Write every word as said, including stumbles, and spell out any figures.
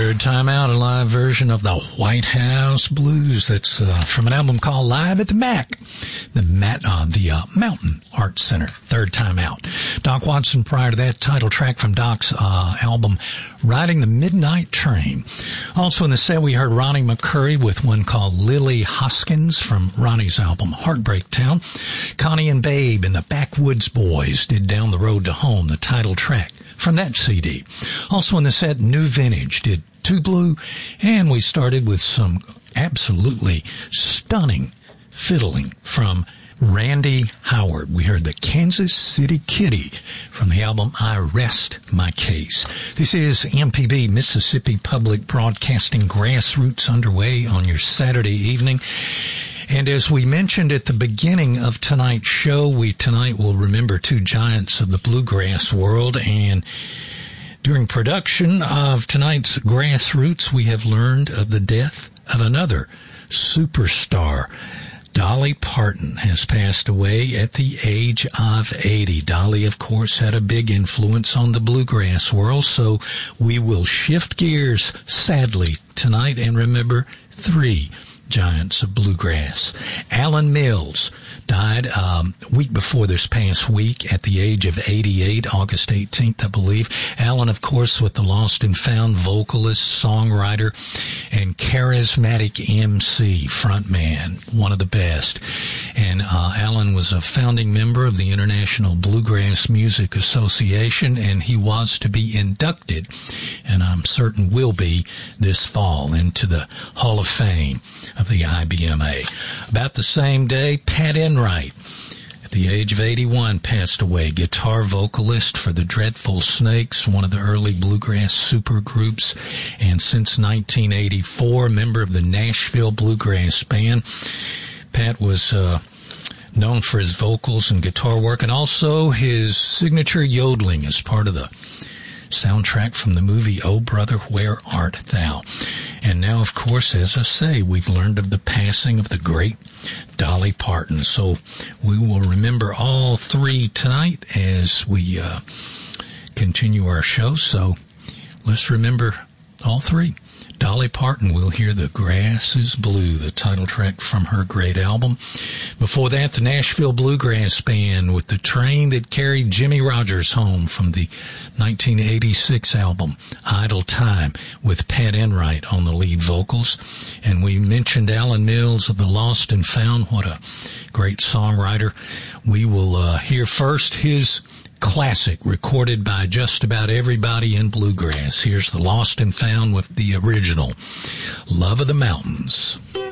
Third Time Out, a live version of the White House Blues. That's uh, from an album called Live at the Mac, the Mat, uh, the uh, Mountain Arts Center. Third Time Out. Doc Watson, prior to that, title track from Doc's uh, album Riding the Midnight Train. Also in the set, we heard Ronnie McCurry with one called Lily Hoskins from Ronnie's album Heartbreak Town. Connie and Babe and the Backwoods Boys did Down the Road to Home, the title track from that C D. Also in the set, New Vintage did Two Blue, and we started with some absolutely stunning fiddling from Randy Howard. We heard the Kansas City Kitty from the album I Rest My Case. This is M P B, Mississippi Public Broadcasting, Grassroots underway on your Saturday evening. And as we mentioned at the beginning of tonight's show, we tonight will remember two giants of the bluegrass world. And during production of tonight's Grassroots, we have learned of the death of another superstar. Dolly Parton has passed away at the age of eighty. Dolly, of course, had a big influence on the bluegrass world, so we will shift gears, sadly, tonight and remember three giants of bluegrass. Alan Mills died um, a week before this past week at the age of eighty-eight, August eighteenth, I believe. Alan, of course, with the Lost and Found vocalist, songwriter, and charismatic M C, frontman, one of the best. And uh, Alan was a founding member of the International Bluegrass Music Association, and he was to be inducted, and I'm certain will be this fall, into the Hall of Fame of the I B M A. About the same day, Pat Enright, at the age of eighty-one, passed away. Guitar vocalist for the Dreadful Snakes, one of the early bluegrass supergroups, and since nineteen eighty-four, member of the Nashville Bluegrass Band. Pat was uh, known for his vocals and guitar work, and also his signature yodeling as part of the soundtrack from the movie Oh Brother, Where Art Thou? And now, of course, as I say, we've learned of the passing of the great Dolly Parton. So we will remember all three tonight as we uh, continue our show. So let's remember all three. Dolly Parton, we'll hear The Grass is Blue, the title track from her great album. Before that, the Nashville Bluegrass Band with The Train That Carried Jimmy Rogers Home from the nineteen eighty-six album Idle Time, with Pat Enright on the lead vocals. And we mentioned Alan Mills of the Lost and Found. What a great songwriter. We will uh, hear first his classic recorded by just about everybody in bluegrass. Here's the Lost and Found with the original Love of the Mountains.